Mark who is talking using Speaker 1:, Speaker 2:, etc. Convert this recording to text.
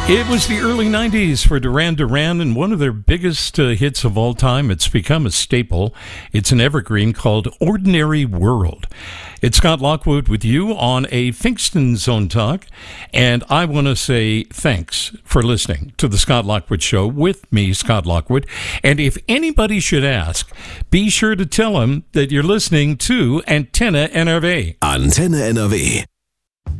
Speaker 1: It was the early 90s for Duran Duran, and one of their biggest hits of all time. It's become a staple. It's an evergreen called Ordinary World. It's Scott Lockwood with you on a Finkston Zone Talk, and I want to say thanks for listening to the Scott Lockwood Show with me, Scott Lockwood. And if anybody should ask, be sure to tell them that you're listening to Antenne NRW.
Speaker 2: Antenne NRW.